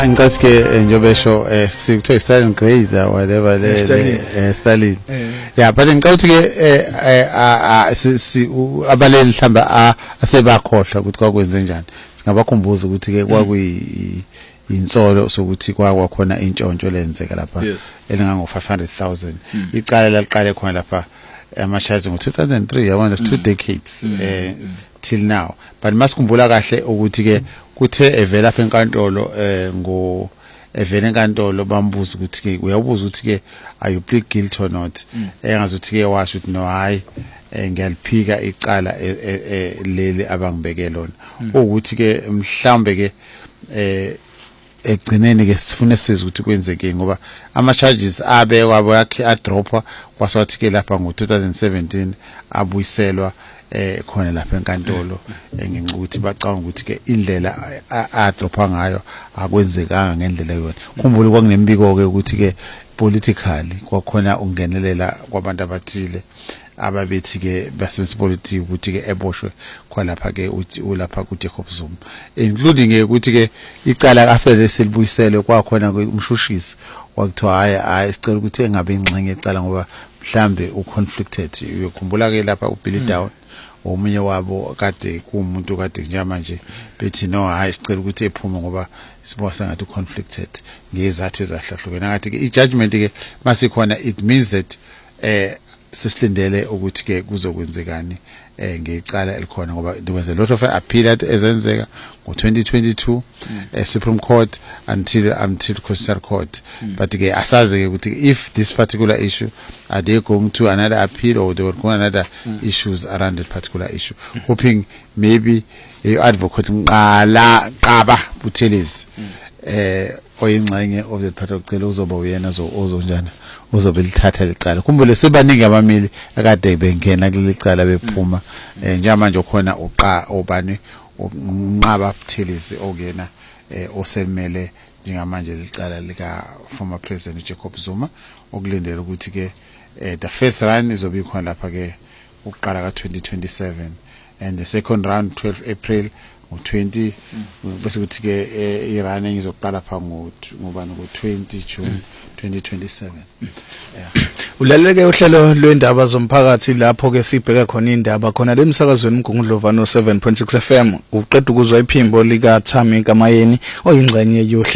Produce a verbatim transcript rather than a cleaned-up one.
Angicathi ke njobe sho sikuthiwa Stalin grade or whatever le Stalin yeah but ngicauthi ke abaleli mhlamba asebakhohlwa ukuthi kwakwenze njani singabakhumbuza ukuthi ke kwakuyi insolo sokuthi kwakwa khona intshontsho lenzeka lapha elingango five hundred thousand icala laliqale khona lapha ama-charges ngo two thousand three yabona two decades eh till now but masikhumbula kahle ukuthi ke kuthe evela lapha enkantolo eh ngo evela enkantolo bambuza ukuthi ke uyabuza ukuthi ke are you plead guilty or not engazuthi ke washo ukuthi no hayi ngiyaliphika icala leli abangibeke lona ukuthi ke mhlambe ke eh egcineni ke sifune siza ukuthi kwenzeke ngoba ama charges abe kwabo yakhe a dropa kwasathi ke lapha ngo two thousand seventeen abuyiselwa eh khona lapha enkantolo ngenxa ukuthi bacanga ukuthi ke indlela a dropa ngayo akwenzekanga ngendlela yona khumbula kwakunembiko ke ukuthi ke politically kwakhona ungenelela kwabantu abathile ababethi ke basebenza politics ukuthi ke eboshwe kwalapha ke ulapha ku Jacob Zuma including ke ukuthi ke icala after lesilibuyisele kwakhona umshushisi wakuthiwa hayi hayi sicela ukuthi engabe ingxenye ecala ngoba mhlambe u conflicted uyakhumbula ke lapha u Billy Down omunye wabo kade kuumuntu kade njamanje bethi no hayi sicela ukuthi ephume ngoba sibuka sengathi u conflicted ngezathu ezahlahlukene ngathi ke i judgment ke masikhona it means that eh sisilindele ukuthi ke kuzokwenzekani eh ngecala elikhona ngoba there was a lot of appeal at ezenzeka ngo twenty twenty-two eh Supreme Court until until Constitutional Court but ke asaze ke ukuthi if this particular issue are they going to another appeal or they were going another issues around that particular issue hoping maybe a advocate ngala qaba Buthelezi eh oyingxenye of the part of cela uzoba uyena zo ozonjana uzobe lithatha licala kumbule sebaningi abamili akade bengena kulicala bephuma njengamanje ukhona uqa obani unqaba Buthelezi okuyena osemele njengamanje licala lika former president Jacob Zuma okulindela ukuthi ke the first run izobe khona lapha ke uqala ka twenty twenty-seven and the second round twelve April ngo twenty bese kuthi ke irunning izoqala pha ngo ngoba ngo twenty June twenty twenty-seven yeah ulaleke uhlelo lwendaba zomphakathi lapho ke sibheka khona indaba khona lemsakazweni uMgungundlovu no seven point six F M uqeda ukuzwa iphimbo lika Thami Kamayeni oyingxenye